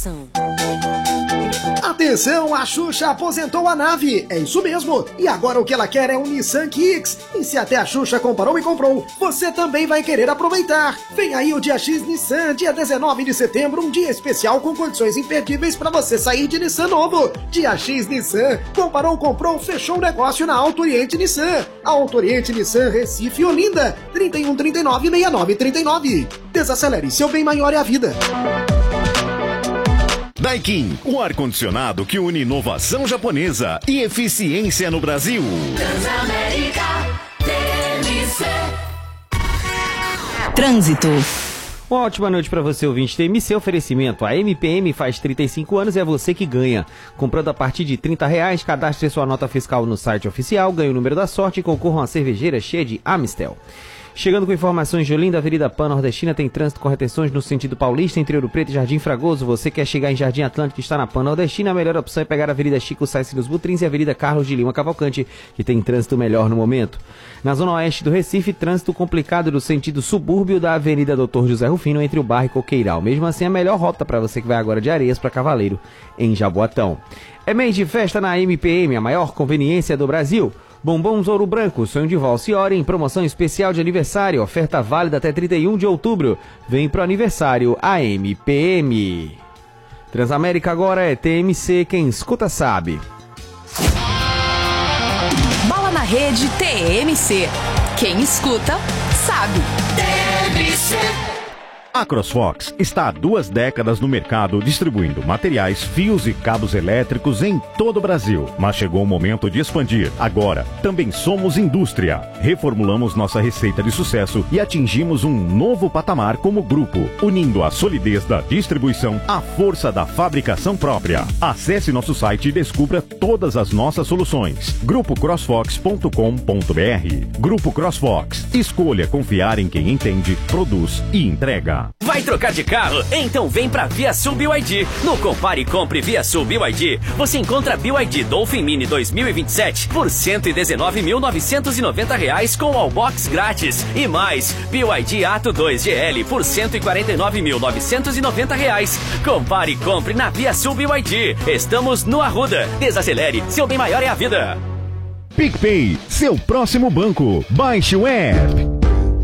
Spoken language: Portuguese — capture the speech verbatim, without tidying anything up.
Atenção, a Xuxa aposentou a nave, é isso mesmo, e agora o que ela quer é um Nissan Kicks, e se até a Xuxa comparou e comprou, você também vai querer aproveitar. Vem aí o Dia X Nissan, dia dezenove de setembro, um dia especial com condições imperdíveis para você sair de Nissan novo. Dia X Nissan, comparou, comprou, fechou o negócio na Auto Oriente Nissan. Auto Oriente Nissan, Recife e Olinda, trinta e um, trinta e nove, sessenta e nove, trinta e nove. Desacelere, seu bem maior é a vida. Daikin, o ar-condicionado que une inovação japonesa e eficiência no Brasil. Transamérica T M C. Trânsito. Uma ótima noite para você, ouvinte. T M C oferecimento. A M P M faz trinta e cinco anos e é você que ganha. Comprando a partir de trinta reais, cadastre sua nota fiscal no site oficial, ganhe o número da sorte e concorra a uma cervejeira cheia de Amistel. Chegando com informações de Olinda, Avenida Pan Nordestina tem trânsito com retenções no sentido paulista, entre Ouro Preto e Jardim Fragoso. Você quer chegar em Jardim Atlântico e está na Pan Nordestina, a melhor opção é pegar a Avenida Chico Sainz dos Butrins e a Avenida Carlos de Lima Cavalcante, que tem trânsito melhor no momento. Na zona oeste do Recife, trânsito complicado no sentido subúrbio da Avenida Doutor José Rufino, entre o Barra e Coqueiral. Mesmo assim, a melhor rota para você que vai agora de Areias para Cavaleiro, em Jaboatão. É mês de festa na M P M, a maior conveniência do Brasil. Bombons Ouro Branco, sonho de valsa e hora em promoção especial de aniversário. Oferta válida até trinta e um de outubro. Vem pro aniversário a M P M. Transamérica agora é T M C, quem escuta sabe. Bola na rede T M C. Quem escuta sabe. T M C. A CrossFox está há duas décadas no mercado distribuindo materiais, fios e cabos elétricos em todo o Brasil. Mas chegou o momento de expandir. Agora, também somos indústria. Reformulamos nossa receita de sucesso e atingimos um novo patamar como grupo, unindo a solidez da distribuição à força da fabricação própria. Acesse nosso site e descubra todas as nossas soluções. grupo crossfox ponto com ponto b r. Grupo CrossFox. Escolha confiar em quem entende, produz e entrega. Vai trocar de carro? Então vem pra ViaSul B Y D. No Compare e Compre ViaSul B Y D, você encontra B Y D Dolphin Mini dois mil e vinte e sete por cento e dezenove mil novecentos e noventa reais com Allbox grátis. E mais, B Y D Ato dois G L por cento e quarenta e nove mil novecentos e noventa reais. Compare e Compre na ViaSul B Y D. Estamos no Arruda. Desacelere, seu bem maior é a vida. PicPay, seu próximo banco. Baixe o app.